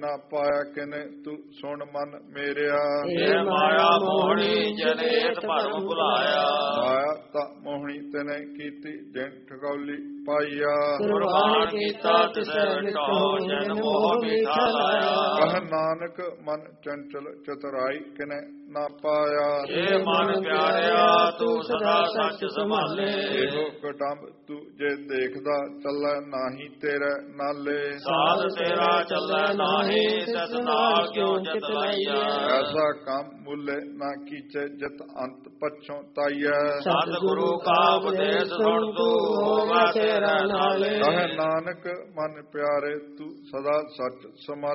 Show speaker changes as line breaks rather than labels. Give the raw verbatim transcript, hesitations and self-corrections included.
ਨਾ ਪਾਇਆ ਕਿਨੇ ਤੂੰ ਸੁਣ ਮਨ ਮੇਰਿਆ।
ਇਹ ਮਾਇਆ ਮੋਹਣੀ ਜਨੇਤ ਭਰਮ ਭੁਲਾਇਆ।
ਮਾਇਆ ਤਾਂ ਮੋਹਣੀ ਤਨੇ ਕੀਤੀ ਜਿਨ ਠਗੌਲੀ ਪਾਈਆ।
ਕੁਰਬਾਨ ਕੀਤਾ ਤਿਸੈ ਮਿਟੋ ਜਨ ਮੋਹ ਮੀਠਾ ਲਾਇਆ।
ਕਹ ਨਾਨਕ ਮਨ ਚੰਚਲ ਚਤੁਰਾਈ ਕਿਨੇ ਨਾ ਪਾਇਆ।
ਇਹ ਮਨ ਪਿਆਰਿਆ ਤੂੰ ਸਦਾ ਸੱਚ ਸੰਭਾਲੇ।
ਇਹੋ ਕਟੰਬ ਤੂੰ ਜੇ ਦੇਖਦਾ ਚੱਲੈ ਨਾਹੀ ਤੇਰੇ ਨਾਲੇ।
ਸਾਧ ਤੇਰਾ ਚੱਲੈ ਨਾਹੀ ਤਿਸ ਨਾਲ ਕਿਉ ਚਿਤ ਲਾਈਆ।
ਐਸਾ ਕੰਮ ਮੁੱਲੇ ਨਾ ਕੀਚੇ ਜਿਤ ਅੰਤ ਪਛੋਂ ਤਾਈਐ।
ਸਤਿ ਗੁਰੂ ਕਾ ਉਪਦੇਸ਼ ਸੁਣ ਤੂੰ ਹੋਵੈ ਤੇਰਾ ਨਾਲੇ।
ਕਹੇ ਨਾਨਕ ਮਨ ਪਿਆਰੇ ਤੂੰ ਸਦਾ ਸੱਚ ਸਮਾ